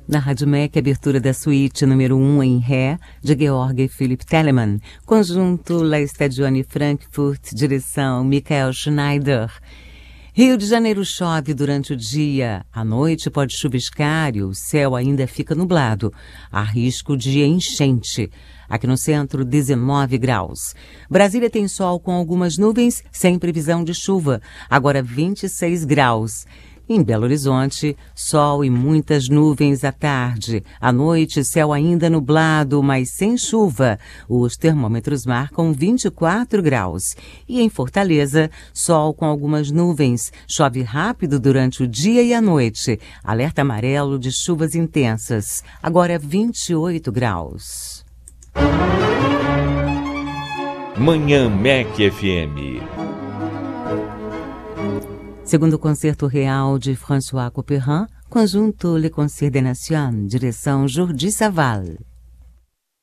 Na Rádio MEC, abertura da suíte número 1 em Ré, de Georg Philipp Telemann, conjunto La Stagione Frankfurt, direção Michael Schneider. Rio de Janeiro chove durante o dia, à noite pode chuviscar e o céu ainda fica nublado. Há risco de enchente. Aqui no centro, 19 graus. Brasília tem sol com algumas nuvens, sem previsão de chuva, agora 26 graus. Em Belo Horizonte, sol e muitas nuvens à tarde. À noite, céu ainda nublado, mas sem chuva. Os termômetros marcam 24 graus. E em Fortaleza, sol com algumas nuvens. Chove rápido durante o dia e a noite. Alerta amarelo de chuvas intensas. Agora 28 graus. Manhã MEC FM. Segundo o Concerto Real de François Couperin, conjunto Le Concert des Nations, direção Jordi Saval.